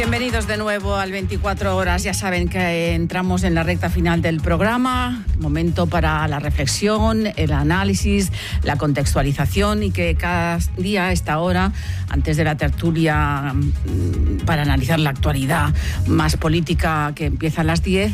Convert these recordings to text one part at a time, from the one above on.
Bienvenidos de nuevo al 24 horas. Ya saben que entramos en la recta final del programa, momento para la reflexión, el análisis, la contextualización y que cada día a esta hora, antes de la tertulia para analizar la actualidad más política que empieza a las 10,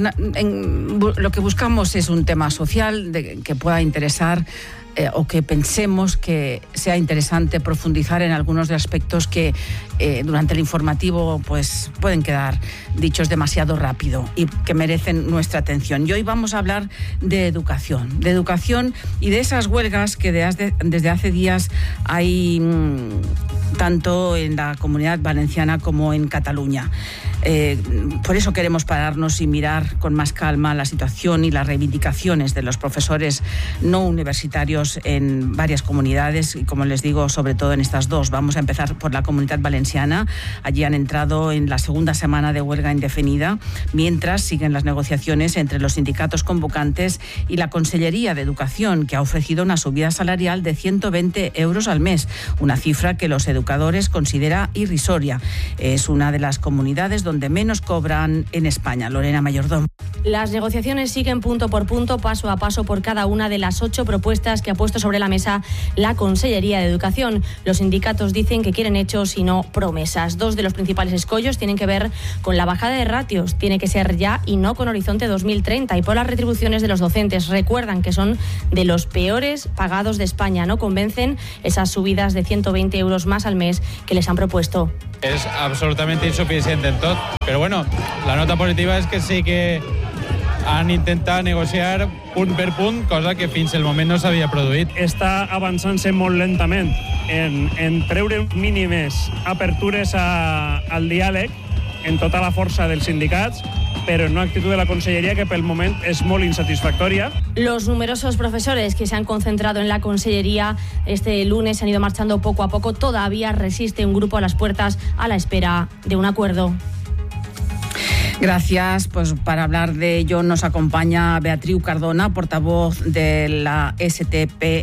lo que buscamos es un tema social que pueda interesar o que pensemos que sea interesante profundizar en algunos de aspectos que durante el informativo pues pueden quedar dichos demasiado rápido y que merecen nuestra atención. Y hoy vamos a hablar de educación y de esas huelgas que desde hace días hay tanto en la Comunidad Valenciana como en Cataluña. Por eso queremos pararnos y mirar con más calma la situación y las reivindicaciones de los profesores no universitarios en varias comunidades y, como les digo, sobre todo en estas dos. Vamos a empezar por la Comunidad Valenciana. Allí han entrado en la segunda semana de huelga indefinida, mientras siguen las negociaciones entre los sindicatos convocantes y la Consellería de Educación, que ha ofrecido una subida salarial de 120 euros al mes, una cifra que los educadores considera irrisoria. Es una de las comunidades donde menos cobran en España. Lorena Mayordón. Las negociaciones siguen punto por punto, paso a paso por cada una de las 8 propuestas que ha puesto sobre la mesa la Consellería de Educación. Los sindicatos dicen que quieren hechos y no promesas. 2 de los principales escollos tienen que ver con la bajada de ratios. Tiene que ser ya y no con horizonte 2030. Y por las retribuciones de los docentes. Recuerdan que son de los peores pagados de España. No convencen esas subidas de 120 euros más al mes que les han propuesto. És absolutament insuficient en tot, però bueno, la nota positiva és que sí que han intentat negociar punt per punt, cosa que fins al moment no s'havia produït. Està avançant-se molt lentament en treure mínimes apertures al diàleg en tota la força dels sindicats, pero en una actitud de la Consellería que por el momento es muy insatisfactoria. Los numerosos profesores que se han concentrado en la Consellería este lunes han ido marchando poco a poco. Todavía resiste un grupo a las puertas a la espera de un acuerdo. Gracias. Pues para hablar de ello nos acompaña Beatriu Cardona, portavoz de la STPV,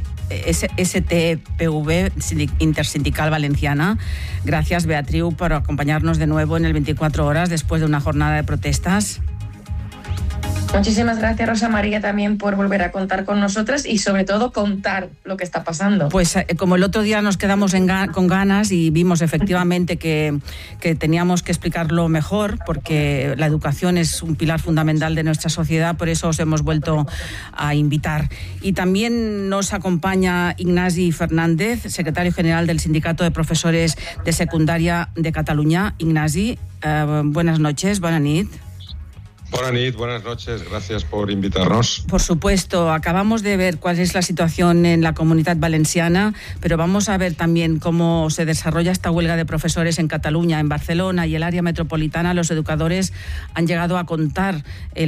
Intersindical Valenciana. Gracias, Beatriu, por acompañarnos de nuevo en el 24 horas después de una jornada de protestas. Muchísimas gracias, Rosa María, también por volver a contar con nosotras y sobre todo contar lo que está pasando. Pues como el otro día nos quedamos con ganas y vimos efectivamente que teníamos que explicarlo mejor, porque la educación es un pilar fundamental de nuestra sociedad, por eso os hemos vuelto a invitar. Y también nos acompaña Ignasi Fernández, secretario general del Sindicato de Profesores de Secundaria de Cataluña. Ignasi, buenas noches, buena nit. Buenas noches, gracias por invitarnos. Por supuesto, acabamos de ver cuál es la situación en la Comunidad Valenciana, pero vamos a ver también cómo se desarrolla esta huelga de profesores en Cataluña, en Barcelona y el área metropolitana. Los educadores han llegado a cortar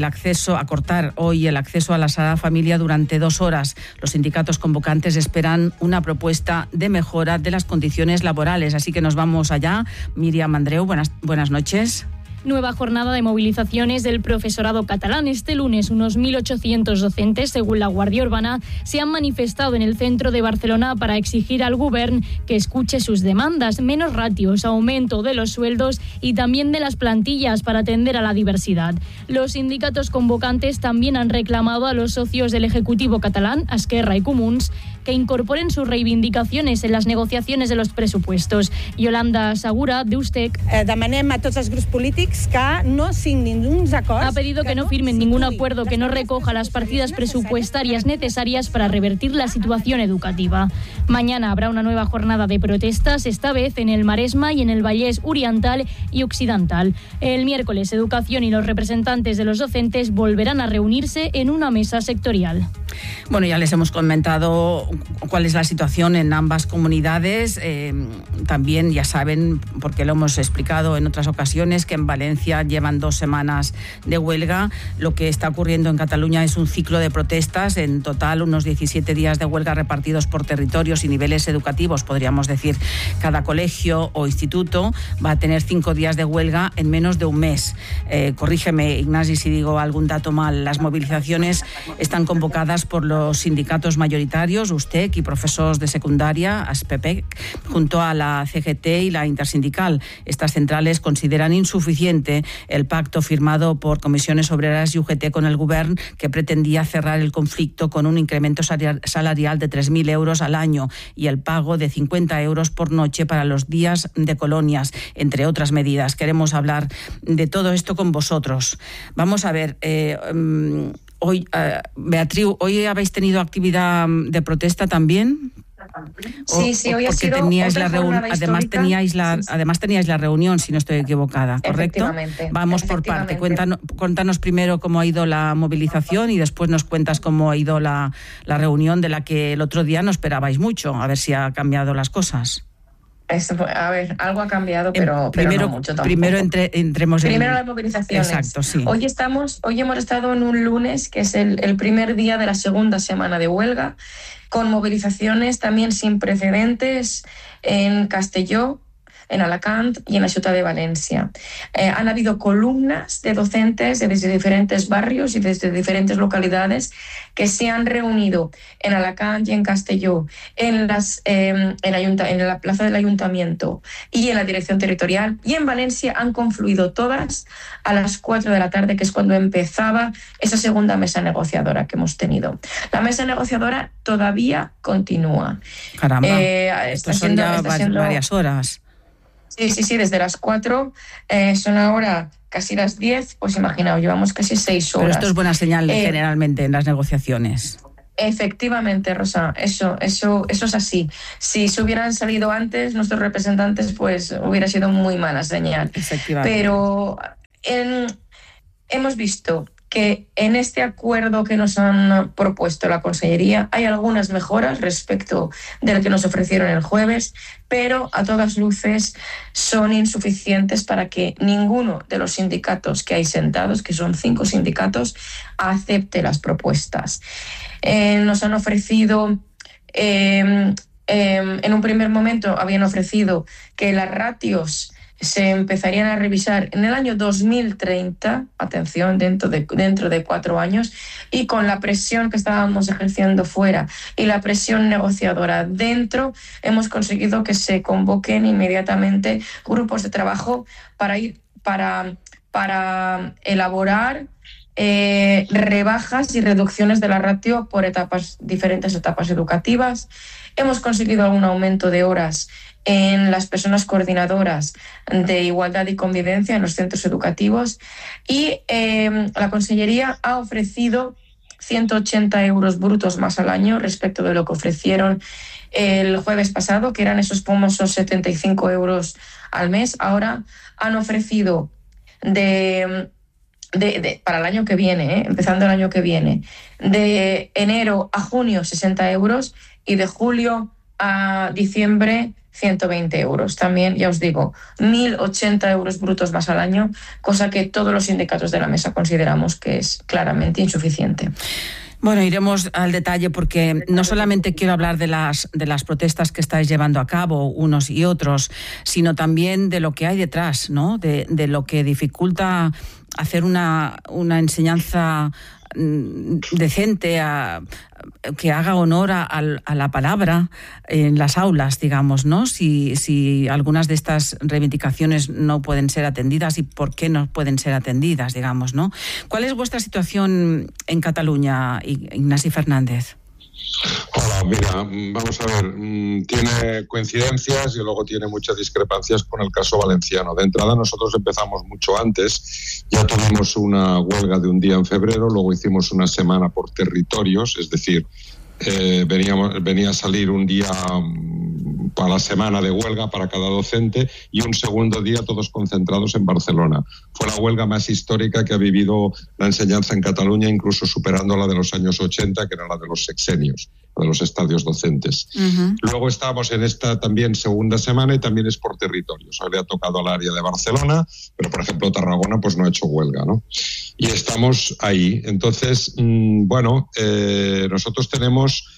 hoy el acceso a la Sagrada Familia durante 2 horas. Los sindicatos convocantes esperan una propuesta de mejora de las condiciones laborales, así que nos vamos allá. Míriam Andreu, buenas noches. Nueva jornada de movilizaciones del profesorado catalán. Este lunes, unos 1.800 docentes, según la Guardia Urbana, se han manifestado en el centro de Barcelona para exigir al Govern que escuche sus demandas: menos ratios, aumento de los sueldos y también de las plantillas para atender a la diversidad. Los sindicatos convocantes también han reclamado a los socios del Ejecutivo catalán, Esquerra y Comuns, que incorporen sus reivindicaciones en las negociaciones de los presupuestos. Yolanda Segura, d'Ustec. Demanem a tots els grups polítics que no signin uns acords. Ha pedido que no firmen ningún acuerdo que no recoja las partidas presupuestarias necesarias para revertir la situación educativa. Mañana habrá una nueva jornada de protestas, esta vez en el Maresma y en el Vallès Oriental y Occidental. El miércoles, Educación y los representantes de los docentes volverán a reunirse en una mesa sectorial. Bueno, ya les hemos comentado cuál es la situación en ambas comunidades. También ya saben, porque lo hemos explicado en otras ocasiones, que en Valencia llevan 2 semanas de huelga. Lo que está ocurriendo en Cataluña es un ciclo de protestas. En total, unos 17 días de huelga repartidos por territorios y niveles educativos, podríamos decir. Cada colegio o instituto va a tener 5 días de huelga en menos de un mes. Corrígeme, Ignasi, si digo algún dato mal. Las movilizaciones están convocadas por los sindicatos mayoritarios, TEC y profesores de secundaria, ASPEPEC, junto a la CGT y la Intersindical. Estas centrales consideran insuficiente el pacto firmado por Comisiones Obreras y UGT con el Govern, que pretendía cerrar el conflicto con un incremento salarial de 3.000 euros al año y el pago de 50 euros por noche para los días de colonias, entre otras medidas. Queremos hablar de todo esto con vosotros. Vamos a ver, hoy, Beatriz, ¿hoy habéis tenido actividad de protesta también? Sí, hoy ha sido otra jornada histórica. Además teníais la reunión, si no estoy equivocada, ¿correcto? Vamos por parte. Cuéntanos primero cómo ha ido la movilización y después nos cuentas cómo ha ido la reunión, de la que el otro día no esperabais mucho, a ver si ha cambiado las cosas. A ver, algo ha cambiado, pero no mucho tampoco. Primero entremos en... Primero las movilizaciones. Exacto, sí. Hoy hemos estado en un lunes, que es el primer día de la segunda semana de huelga, con movilizaciones también sin precedentes en Castelló, en Alacant y en la ciudad de Valencia. Han habido columnas de docentes desde diferentes barrios y desde diferentes localidades que se han reunido en Alacant y en Castelló, en la plaza del Ayuntamiento y en la dirección territorial, y en Valencia han confluido todas a las 4 de la tarde, que es cuando empezaba esa segunda mesa negociadora que hemos tenido. La mesa negociadora todavía continúa. Caramba, esto son ya varias horas. Sí, desde las 4, son ahora casi las 10, pues imaginaos, llevamos casi 6 horas. Pero esto es buena señal generalmente en las negociaciones. Efectivamente, Rosa, eso es así. Si se hubieran salido antes nuestros representantes, pues hubiera sido muy mala señal. Efectivamente. Pero hemos visto que en este acuerdo que nos han propuesto la Consellería hay algunas mejoras respecto de lo que nos ofrecieron el jueves, pero a todas luces son insuficientes para que ninguno de los sindicatos que hay sentados, que son 5 sindicatos, acepte las propuestas. Nos han ofrecido... en un primer momento habían ofrecido que las ratios se empezarían a revisar en el año 2030, atención, dentro de 4 años, y con la presión que estábamos ejerciendo fuera y la presión negociadora dentro, hemos conseguido que se convoquen inmediatamente grupos de trabajo para elaborar rebajas y reducciones de la ratio por diferentes etapas educativas. Hemos conseguido algún aumento de horas en las personas coordinadoras de igualdad y convivencia en los centros educativos, y la Consellería ha ofrecido 180 euros brutos más al año respecto de lo que ofrecieron el jueves pasado, que eran esos famosos 75 euros al mes. Ahora han ofrecido para el año que viene, empezando el año que viene, de enero a junio 60 euros y de julio a diciembre 120 euros. También, ya os digo, 1.080 euros brutos más al año, cosa que todos los sindicatos de la mesa consideramos que es claramente insuficiente. Bueno, iremos al detalle, porque no solamente quiero hablar de las protestas que estáis llevando a cabo unos y otros, sino también de lo que hay detrás, ¿no? De lo que dificulta hacer una enseñanza decente, que haga honor a la palabra en las aulas, digamos, ¿no? Si algunas de estas reivindicaciones no pueden ser atendidas, y por qué no pueden ser atendidas, digamos, ¿no? ¿Cuál es vuestra situación en Cataluña, Ignasi Fernández? Hola, mira, vamos a ver, tiene coincidencias y luego tiene muchas discrepancias con el caso valenciano. De entrada, nosotros empezamos mucho antes, ya tuvimos una huelga de un día en febrero, luego hicimos una semana por territorios, es decir, venía a salir un día para la semana de huelga para cada docente y un segundo día todos concentrados en Barcelona. Fue la huelga más histórica que ha vivido la enseñanza en Cataluña, incluso superando la de los años 80, que era la de los sexenios, la de los estadios docentes. Uh-huh. Luego estamos en esta también segunda semana y también es por territorios. Hoy le ha tocado al área de Barcelona, pero por ejemplo Tarragona pues no ha hecho huelga, ¿no? Y estamos ahí. Entonces, nosotros tenemos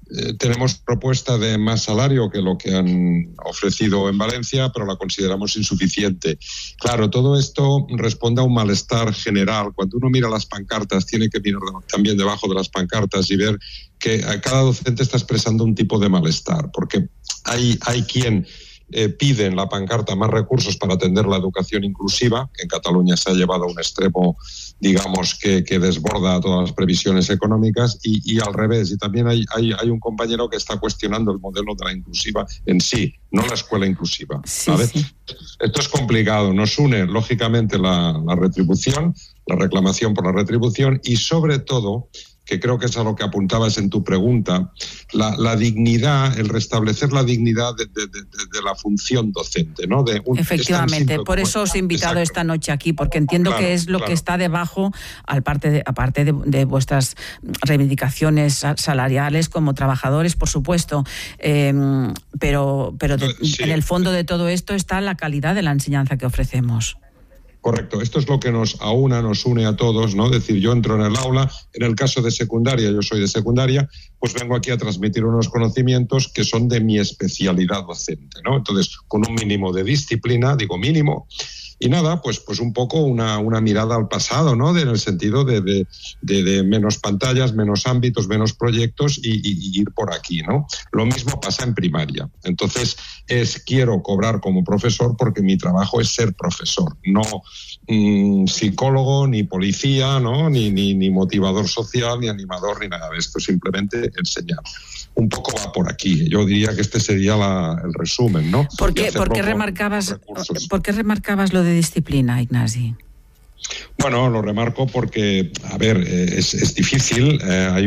tenemos propuesta de más salario que lo que han ofrecido en Valencia, pero la consideramos insuficiente. Claro, todo esto responde a un malestar general. Cuando uno mira las pancartas, tiene que mirar también debajo de las pancartas y ver que cada docente está expresando un tipo de malestar, porque hay quien pide en la pancarta más recursos para atender la educación inclusiva, que en Cataluña se ha llevado a un extremo, digamos, que desborda todas las previsiones económicas, y al revés. Y también hay un compañero que está cuestionando el modelo de la inclusiva en sí, no la escuela inclusiva, ¿sabes? Sí. Esto es complicado. Nos une, lógicamente, la retribución, la reclamación por la retribución y, sobre todo, que creo que es a lo que apuntabas en tu pregunta, la dignidad, el restablecer la dignidad de la función docente, ¿no? Efectivamente, por eso os he invitado esta noche aquí, porque entiendo que es lo que está debajo, aparte de vuestras reivindicaciones salariales como trabajadores, por supuesto, pero en el fondo de todo esto está la calidad de la enseñanza que ofrecemos. Correcto, esto es lo que nos une a todos, ¿no? Es decir, yo entro en el aula, en el caso de secundaria, yo soy de secundaria, pues vengo aquí a transmitir unos conocimientos que son de mi especialidad docente, ¿no? Entonces, con un mínimo de disciplina, digo mínimo, y nada, pues un poco una mirada al pasado, ¿no? En el sentido de menos pantallas, menos ámbitos, menos proyectos y ir por aquí, ¿no? Lo mismo pasa en primaria. Entonces, quiero cobrar como profesor porque mi trabajo es ser profesor, no psicólogo, ni policía, ¿no? Ni motivador social, ni animador, ni nada de esto, simplemente enseñar. Un poco va por aquí. Yo diría que este sería el resumen, ¿no? ¿Por qué remarcabas lo de disciplina, Ignasi? Bueno, lo remarco porque, a ver, es difícil.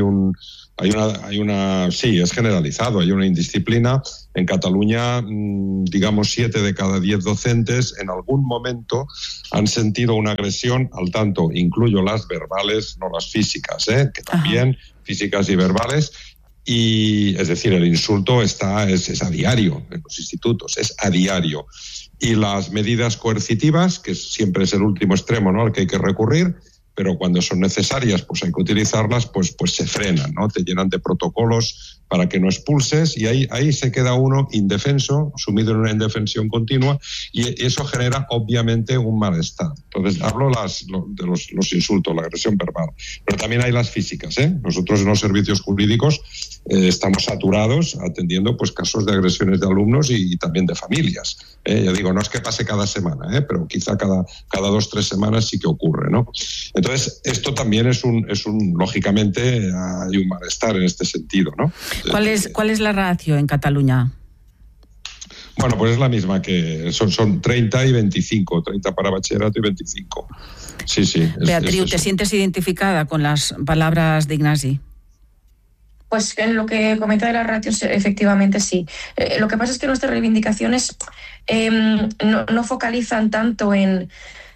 Sí, es generalizado. Hay una indisciplina. En Cataluña, digamos, 7 de cada 10 docentes en algún momento han sentido una agresión, al tanto incluyo las verbales, no las físicas, que también, físicas y verbales. Y, es decir, el insulto es a diario en los institutos, es a diario. Y las medidas coercitivas, que siempre es el último extremo, ¿no?, al que hay que recurrir, pero cuando son necesarias, pues hay que utilizarlas, pues se frenan, ¿no? Te llenan de protocolos para que no expulses y ahí se queda uno indefenso, sumido en una indefensión continua, y eso genera obviamente un malestar. Entonces hablo de los insultos, la agresión verbal, pero también hay las físicas, Nosotros en los servicios jurídicos estamos saturados atendiendo pues casos de agresiones de alumnos y también de familias. Ya digo, no es que pase cada semana, pero quizá cada 2-3 semanas sí que ocurre, ¿no? Entonces, esto también lógicamente, hay un malestar en este sentido, ¿no? ¿Cuál es la ratio en Cataluña? Bueno, pues es la misma que son 30 y 25, 30 para bachillerato y 25. Sí. Beatriz, ¿te sientes identificada con las palabras de Ignasi? Pues en lo que comenta de las ratios, efectivamente sí. Lo que pasa es que nuestras reivindicaciones no focalizan tanto en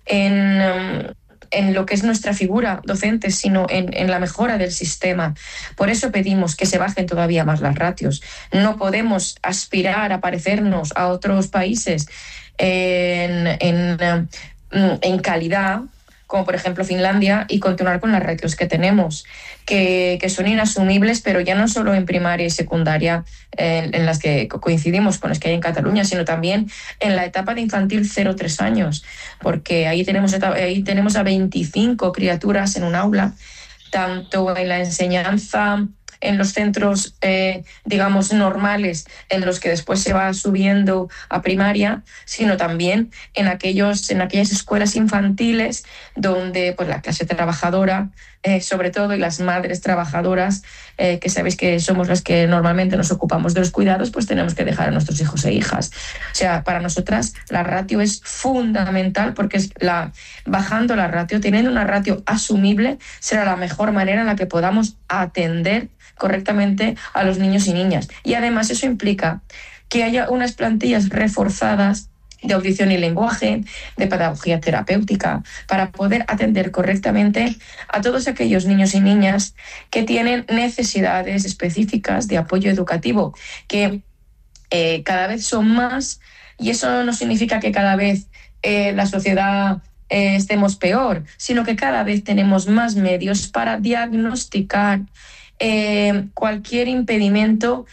lo que es nuestra figura docente, sino en la mejora del sistema. Por eso pedimos que se bajen todavía más las ratios. No podemos aspirar a parecernos a otros países en calidad, como por ejemplo Finlandia, y continuar con las ratios que tenemos, que son inasumibles, pero ya no solo en primaria y secundaria, en las que coincidimos con las que hay en Cataluña, sino también en la etapa de infantil 0-3 años, porque ahí tenemos a 25 criaturas en un aula, tanto en la enseñanza en los centros, digamos, normales, en los que después se va subiendo a primaria, sino también en aquellas escuelas infantiles donde pues la clase trabajadora, sobre todo, y las madres trabajadoras, que sabéis que somos las que normalmente nos ocupamos de los cuidados, pues tenemos que dejar a nuestros hijos e hijas. O sea, para nosotras la ratio es fundamental, porque bajando la ratio, teniendo una ratio asumible, será la mejor manera en la que podamos atender correctamente a los niños y niñas. Y además eso implica que haya unas plantillas reforzadas de audición y lenguaje, de pedagogía terapéutica, para poder atender correctamente a todos aquellos niños y niñas que tienen necesidades específicas de apoyo educativo, que cada vez son más, y eso no significa que cada vez la sociedad estemos peor, sino que cada vez tenemos más medios para diagnosticar cualquier impedimento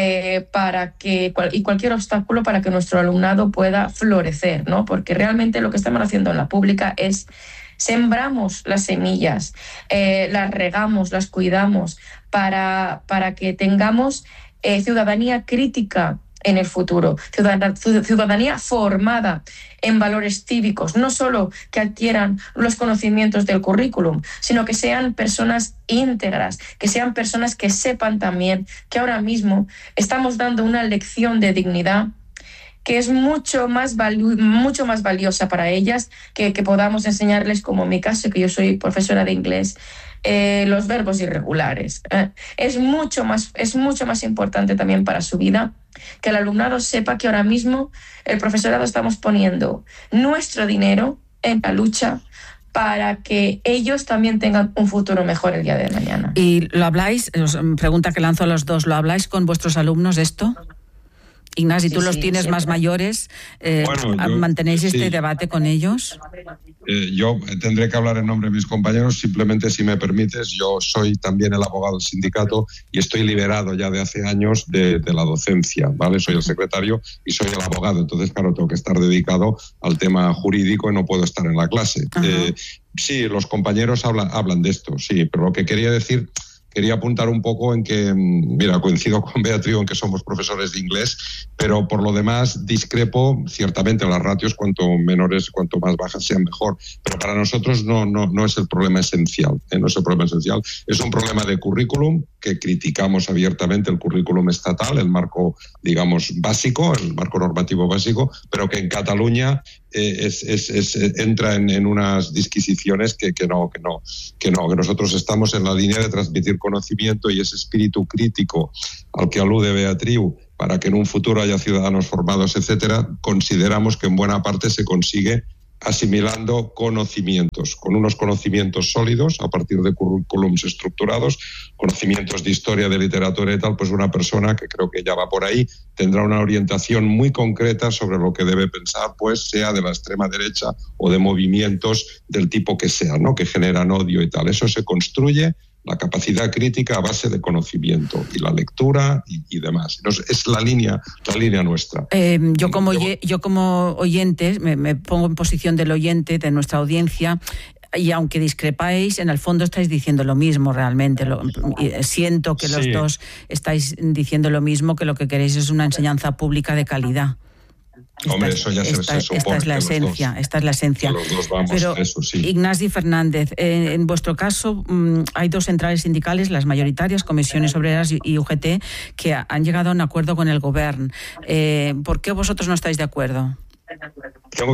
y cualquier obstáculo para que nuestro alumnado pueda florecer, ¿no? Porque realmente lo que estamos haciendo en la pública es sembramos las semillas, las regamos, las cuidamos para que tengamos ciudadanía crítica en el futuro, ciudadanía formada en valores cívicos, no solo que adquieran los conocimientos del currículum, sino que sean personas íntegras, que sean personas que sepan también que ahora mismo estamos dando una lección de dignidad que es mucho más valiosa para ellas que podamos enseñarles, como en mi caso, que yo soy profesora de inglés, los verbos irregulares. Es mucho más importante también para su vida que el alumnado sepa que ahora mismo el profesorado estamos poniendo nuestro dinero en la lucha para que ellos también tengan un futuro mejor el día de mañana. ¿Y lo habláis? Pregunta que lanzo a los dos. ¿Lo habláis con vuestros alumnos esto? Ignasi, tú los tienes más mayores. ¿Mantenéis este debate con ellos? Yo tendré que hablar en nombre de mis compañeros. Simplemente, si me permites, yo soy también el abogado del sindicato y estoy liberado ya de hace años de la docencia, ¿vale? Soy el secretario y soy el abogado. Entonces, claro, tengo que estar dedicado al tema jurídico y no puedo estar en la clase. Sí, los compañeros hablan de esto, sí, pero lo que quería decir... Quería apuntar un poco en que, mira, coincido con Beatriz en que somos profesores de inglés, pero por lo demás discrepo, ciertamente las ratios cuanto menores, cuanto más bajas sean mejor, pero para nosotros no es el problema esencial, no es el problema esencial, es un problema de currículum, que criticamos abiertamente el currículum estatal, el marco, digamos, básico, el marco normativo básico, pero que en Cataluña entra en unas disquisiciones que nosotros estamos en la línea de transmitir conocimiento y ese espíritu crítico al que alude Beatriz para que en un futuro haya ciudadanos formados, etcétera. Consideramos que en buena parte se consigue asimilando conocimientos, con unos conocimientos sólidos a partir de currículums estructurados, conocimientos de historia, de literatura y tal, pues una persona que creo que ya va por ahí tendrá una orientación muy concreta sobre lo que debe pensar, pues sea de la extrema derecha o de movimientos del tipo que sea, ¿no? Que generan odio y tal. Eso se construye, la capacidad crítica a base de conocimiento y la lectura y demás. Entonces, es la línea nuestra. Yo como oyente, me pongo en posición del oyente, de nuestra audiencia, y aunque discrepáis, en el fondo estáis diciendo lo mismo realmente. Siento que los dos estáis diciendo lo mismo, que lo que queréis es una enseñanza pública de calidad. Hombre, eso ya se supone. Esta es la esencia. Los dos vamos, pero, eso sí. Ignasi Fernández, en vuestro caso hay dos centrales sindicales, las mayoritarias, Comisiones Obreras y UGT, que han llegado a un acuerdo con el Gobierno. ¿Por qué vosotros no estáis de acuerdo? Tengo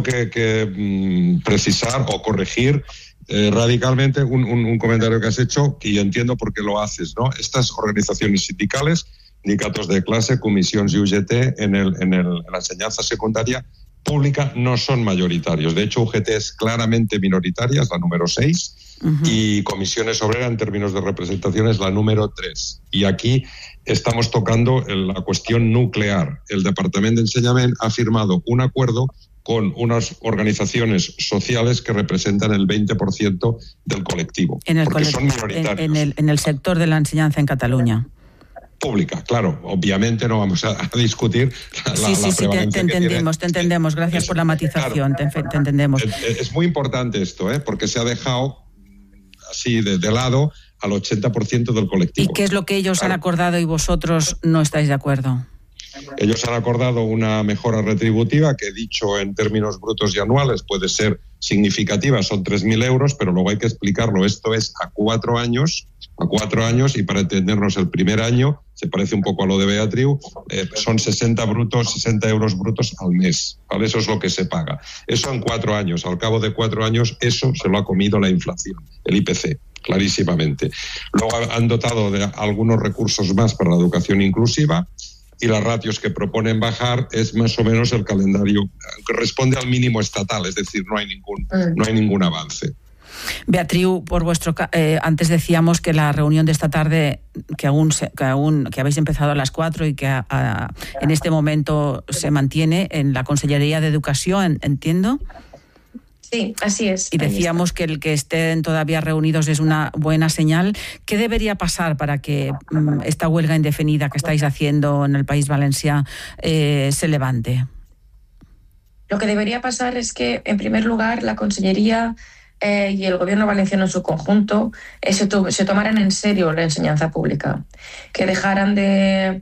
que precisar o corregir radicalmente un comentario que has hecho, y entiendo por qué lo haces, ¿no? Estas organizaciones sindicales, sindicatos de clase, comisiones y UGT en la enseñanza secundaria pública no son mayoritarios. De hecho, UGT es claramente minoritaria, es la número 6, y Comisiones Obreras en términos de representación es la número 3. Y aquí estamos tocando la cuestión nuclear. El Departamento de Enseñament ha firmado un acuerdo con unas organizaciones sociales que representan el 20% del colectivo, porque son minoritarios. En el sector de la enseñanza en Cataluña. Pública, claro. Obviamente no vamos a discutir la prevalencia te entendemos. Gracias por la matización, claro, te entendemos. Es muy importante esto, porque se ha dejado así de lado al 80% del colectivo. ¿Y qué es lo que ellos han acordado y vosotros no estáis de acuerdo? Ellos han acordado una mejora retributiva que, dicho en términos brutos y anuales, puede ser significativa, son 3.000 euros, pero luego hay que explicarlo. Esto es a 4 años, y para entendernos, el primer año, se parece un poco a lo de Beatriz, son 60 euros brutos al mes, ¿vale? Eso es lo que se paga. Eso en 4 años. Al cabo de 4 años, eso se lo ha comido la inflación, el IPC, clarísimamente. Luego han dotado de algunos recursos más para la educación inclusiva, y las ratios que proponen bajar es más o menos el calendario que responde al mínimo estatal, es decir, no hay ningún avance. Beatriz, por antes decíamos que la reunión de esta tarde, que habéis empezado a las 4 y que en este momento se mantiene en la Consellería de Educación, ¿entiendo? Sí, así es. Y decíamos que el que estén todavía reunidos es una buena señal. ¿Qué debería pasar para que esta huelga indefinida que estáis haciendo en el País Valencià se levante? Lo que debería pasar es que, en primer lugar, la Consellería y el Gobierno valenciano en su conjunto se tomaran en serio la enseñanza pública, que dejaran de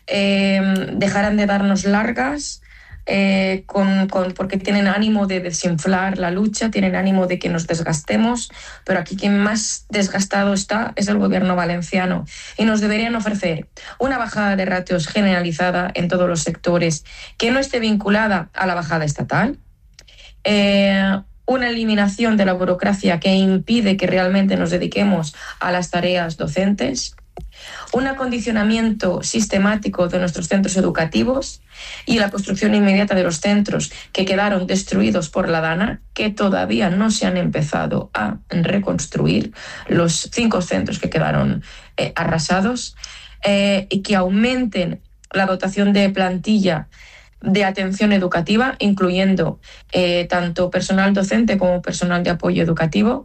darnos largas, porque tienen ánimo de desinflar la lucha, tienen ánimo de que nos desgastemos, pero aquí quien más desgastado está es el Gobierno valenciano, y nos deberían ofrecer una bajada de ratios generalizada en todos los sectores que no esté vinculada a la bajada estatal, una eliminación de la burocracia que impide que realmente nos dediquemos a las tareas docentes, un acondicionamiento sistemático de nuestros centros educativos y la construcción inmediata de los centros que quedaron destruidos por la DANA, que todavía no se han empezado a reconstruir, los 5 centros que quedaron arrasados, y que aumenten la dotación de plantilla de atención educativa, incluyendo tanto personal docente como personal de apoyo educativo,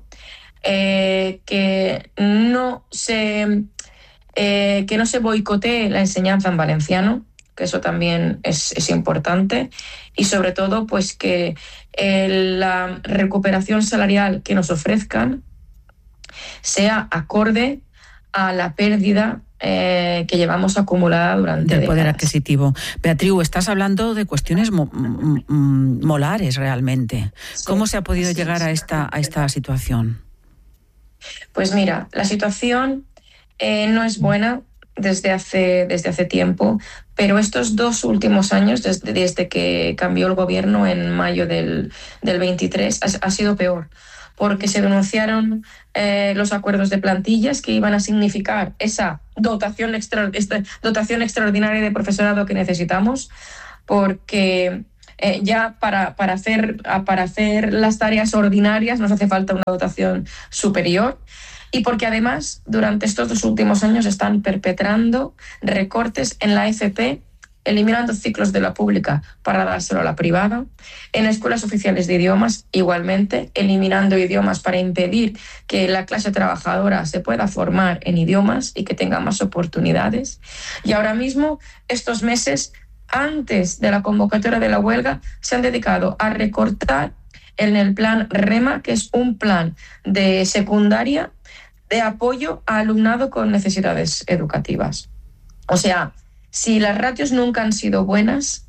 que no se boicotee la enseñanza en valenciano, que eso también es importante, y sobre todo pues que la recuperación salarial que nos ofrezcan sea acorde a la pérdida que llevamos acumulada durante del poder décadas. adquisitivo. Beatriu, estás hablando de cuestiones molares realmente. Sí, ¿cómo se ha podido llegar a esta situación? Pues mira, la situación no es buena desde hace tiempo, pero estos 2 últimos años, desde que cambió el gobierno en mayo del 23, ha sido peor, porque se denunciaron los acuerdos de plantillas que iban a significar esa dotación extraordinaria de profesorado que necesitamos, porque ya para hacer las tareas ordinarias nos hace falta una dotación superior, y porque además durante estos 2 últimos años están perpetrando recortes en la FP, eliminando ciclos de la pública para dárselo a la privada, en escuelas oficiales de idiomas igualmente, eliminando idiomas para impedir que la clase trabajadora se pueda formar en idiomas y que tenga más oportunidades. Y ahora mismo, estos meses, antes de la convocatoria de la huelga, se han dedicado a recortar en el plan REMA, que es un plan de secundaria de apoyo a alumnado con necesidades educativas. O sea, si las ratios nunca han sido buenas,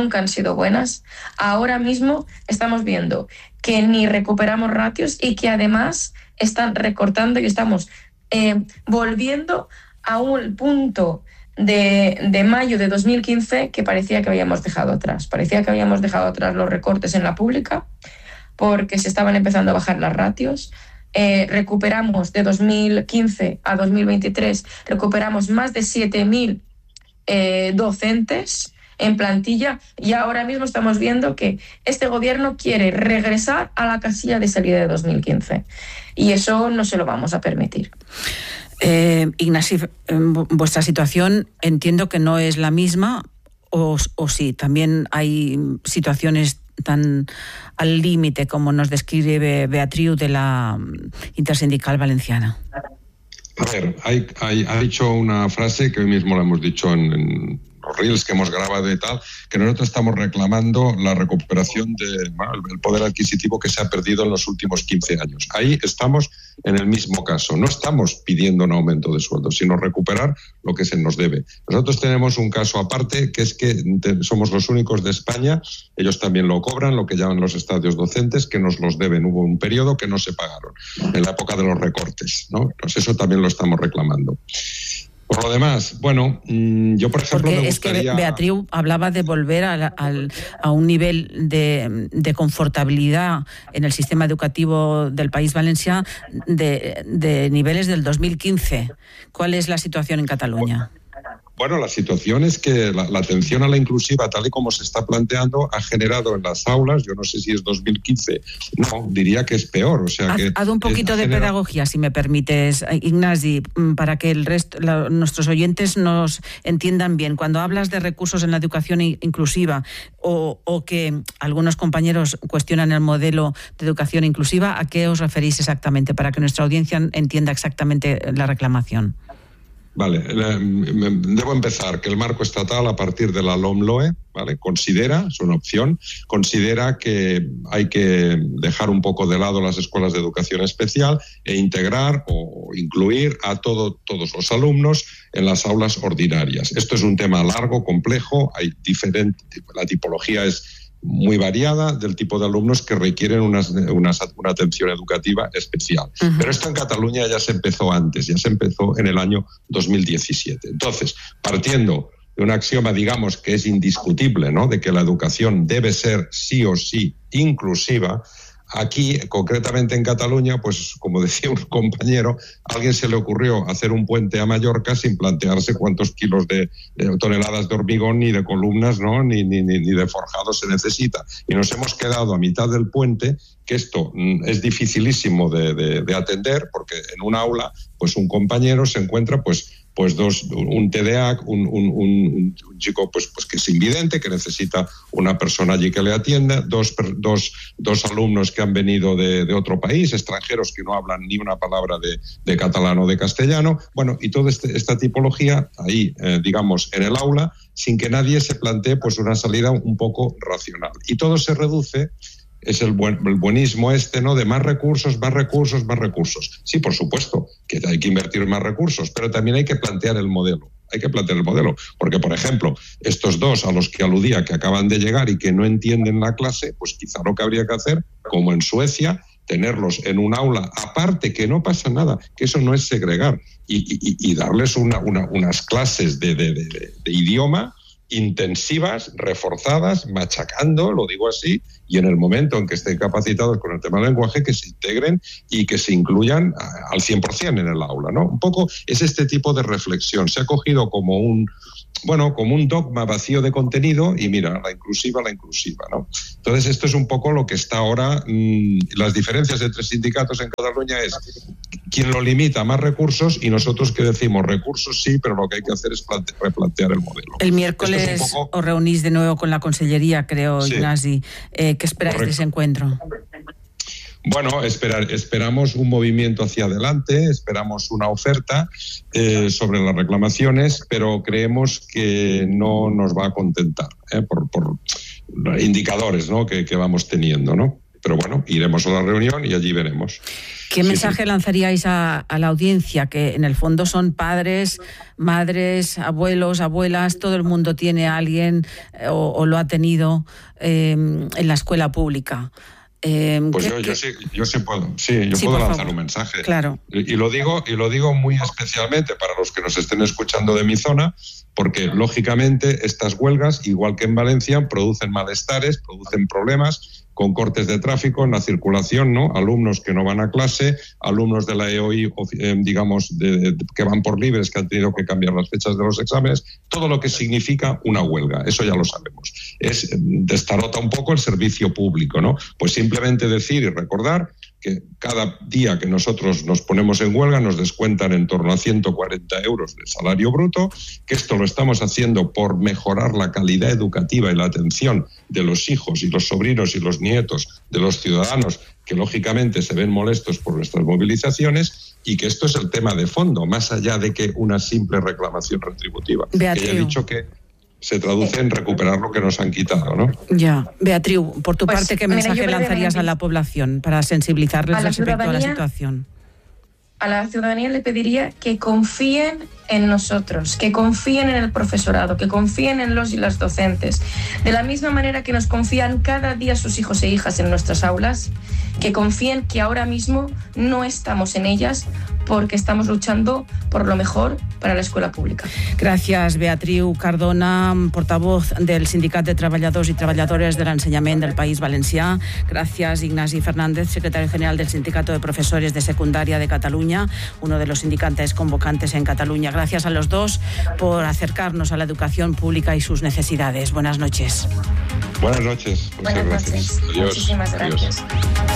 ahora mismo estamos viendo que ni recuperamos ratios y que además están recortando, y estamos volviendo a un punto de mayo de 2015 que parecía que habíamos dejado atrás. Parecía que habíamos dejado atrás los recortes en la pública porque se estaban empezando a bajar las ratios. Recuperamos de 2015 a 2023, recuperamos más de 7.000 docentes en plantilla, y ahora mismo estamos viendo que este gobierno quiere regresar a la casilla de salida de 2015, y eso no se lo vamos a permitir. Ignasi, vuestra situación entiendo que no es la misma, o sí, también hay situaciones tan al límite como nos describe Beatriu de la Intersindical Valenciana. A ver, ha dicho una frase que hoy mismo la hemos dicho en los reels que hemos grabado y tal, que nosotros estamos reclamando la recuperación del poder adquisitivo que se ha perdido en los últimos 15 años. Ahí estamos en el mismo caso. No estamos pidiendo un aumento de sueldo, sino recuperar lo que se nos debe. Nosotros tenemos un caso aparte, que es que somos los únicos de España, ellos también lo cobran, lo que llaman los estadios docentes, que nos los deben. Hubo un periodo que no se pagaron, en la época de los recortes, ¿no? Pues eso también lo estamos reclamando. Por lo demás, bueno, yo por ejemplo porque me gustaría... Es que Beatriu hablaba de volver a un nivel de confortabilidad en el sistema educativo del País Valencià de niveles del 2015. ¿Cuál es la situación en Cataluña? Bueno, la situación es que la atención a la inclusiva, tal y como se está planteando, ha generado en las aulas, yo no sé si es 2015, no, diría que es peor. O sea, haz un poquito de pedagogía, si me permites, Ignasi, para que nuestros oyentes nos entiendan bien. Cuando hablas de recursos en la educación inclusiva o que algunos compañeros cuestionan el modelo de educación inclusiva, ¿a qué os referís exactamente? Para que nuestra audiencia entienda exactamente la reclamación. Vale, debo empezar que el marco estatal, a partir de la LOMLOE, ¿vale?, considera, es una opción, considera que hay que dejar un poco de lado las escuelas de educación especial e integrar o incluir a todos los alumnos en las aulas ordinarias. Esto es un tema largo, complejo, hay la tipología es muy variada del tipo de alumnos que requieren una atención educativa especial. Uh-huh. Pero esto en Cataluña ya se empezó antes, ya se empezó en el año 2017. Entonces, partiendo de un axioma, digamos, que es indiscutible, ¿no?, de que la educación debe ser sí o sí inclusiva, aquí, concretamente en Cataluña, pues como decía un compañero, a alguien se le ocurrió hacer un puente a Mallorca sin plantearse cuántos kilos de toneladas de hormigón ni de columnas, ¿no?, ni de forjado se necesita. Y nos hemos quedado a mitad del puente, que esto es dificilísimo de atender, porque en un aula, pues un compañero se encuentra un TDA, un chico pues que es invidente, que necesita una persona allí que le atienda, dos alumnos que han venido de otro país, extranjeros que no hablan ni una palabra de catalán o de castellano, bueno, y toda esta tipología ahí, digamos, en el aula, sin que nadie se plantee pues una salida un poco racional. Y todo se reduce, es el buenismo ¿no?, de más recursos. Sí, por supuesto, que hay que invertir más recursos, pero también hay que plantear el modelo. Porque, por ejemplo, estos dos a los que aludía, que acaban de llegar y que no entienden la clase, pues quizá lo que habría que hacer, como en Suecia, tenerlos en un aula aparte, que no pasa nada, que eso no es segregar, y darles unas clases de idioma intensivas, reforzadas, machacando, lo digo así, y en el momento en que estén capacitados con el tema del lenguaje, que se integren y que se incluyan al 100% en el aula, ¿no? Un poco es este tipo de reflexión. Se ha cogido como un dogma vacío de contenido y mira, la inclusiva, ¿no? Entonces esto es un poco lo que está ahora, las diferencias entre sindicatos en Cataluña es quien lo limita a más recursos y nosotros que decimos recursos sí, pero lo que hay que hacer es replantear el modelo. El miércoles os reunís de nuevo con la Consellería, creo, sí. Ignasi. ¿Qué esperáis de ese encuentro? Bueno, esperamos un movimiento hacia adelante, esperamos una oferta sobre las reclamaciones, pero creemos que no nos va a contentar por indicadores, ¿no?, que vamos teniendo, ¿no? Pero bueno, iremos a la reunión y allí veremos. ¿Qué mensaje lanzaríais a la audiencia? Que en el fondo son padres, madres, abuelos, abuelas, todo el mundo tiene a alguien o lo ha tenido en la escuela pública. Pues yo sí puedo lanzar un mensaje. Claro. Y lo digo muy especialmente para los que nos estén escuchando de mi zona, porque lógicamente estas huelgas, igual que en Valencia, producen malestares, producen problemas con cortes de tráfico en la circulación, ¿no? Alumnos que no van a clase, alumnos de la EOI, digamos, que van por libres, que han tenido que cambiar las fechas de los exámenes, todo lo que significa una huelga, eso ya lo sabemos. Destarota un poco el servicio público, ¿no? Pues simplemente decir y recordar que cada día que nosotros nos ponemos en huelga nos descuentan en torno a 140 euros de salario bruto, que esto lo estamos haciendo por mejorar la calidad educativa y la atención de los hijos y los sobrinos y los nietos de los ciudadanos que lógicamente se ven molestos por nuestras movilizaciones, y que esto es el tema de fondo, más allá de que una simple reclamación retributiva. Beatriu. Que he dicho que se traduce en recuperar lo que nos han quitado, ¿no? Ya. Beatriu, por tu parte, ¿qué mensaje lanzarías a la población para sensibilizarles respecto a la situación? A la ciudadanía le pediría que confíen en nosotros, que confíen en el profesorado, que confíen en los y las docentes. De la misma manera que nos confían cada día sus hijos e hijas en nuestras aulas, que confíen que ahora mismo no estamos en ellas porque estamos luchando por lo mejor para la escuela pública. Gràcies, Beatriu Cardona, portavoz del Sindicat de Treballadors i Treballadores de l'Ensenyament del País Valencià. Gràcies, Ignasi Fernández, secretario general del Sindicato de Profesores de Secundaria de Cataluña, uno de los sindicantes convocantes en Cataluña. gracias a los dos por acercarnos a la educación pública y sus necesidades. Buenas noches. Buenas noches. Buenas noches. Adiós. Muchísimas gracias. Adiós.